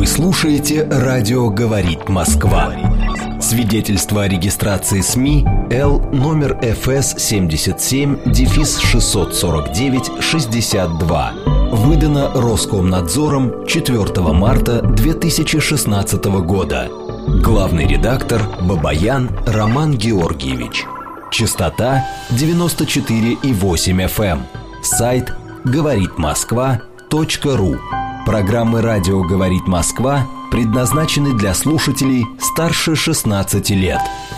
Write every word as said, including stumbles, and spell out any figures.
Вы слушаете «Радио говорит Москва». Свидетельство о регистрации СМИ Л номер эф эс семьдесят семь шестьсот сорок девять шестьдесят два. Выдано Роскомнадзором четвёртого марта две тысячи шестнадцатого года. Главный редактор Бабаян Роман Георгиевич. Частота девяносто четыре и восемь эф эм. Сайт говорит москва точка ру. Программы «Радио говорит Москва» предназначены для слушателей старше шестнадцати лет.